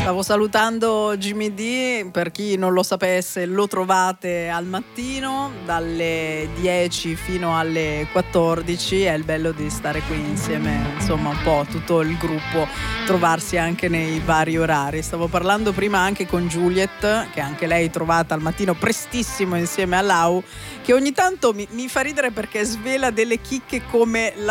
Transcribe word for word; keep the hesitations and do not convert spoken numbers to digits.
Stavo salutando Jimmy D, per chi non lo sapesse lo trovate al mattino dalle dieci fino alle quattordici, è il bello di stare qui insieme, insomma un po' tutto il gruppo, trovarsi anche nei vari orari. Stavo parlando prima anche con Juliet, che anche lei trovata al mattino prestissimo insieme a Lau, che ogni tanto mi, mi fa ridere perché svela delle chicche come